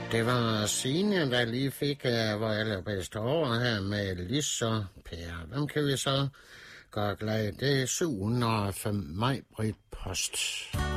Det var Signe, der lige fik hvor allerbedste år her med Lis og Per. Hvem kan vi så gøre glad? Det er 705 Maj-Britt Post.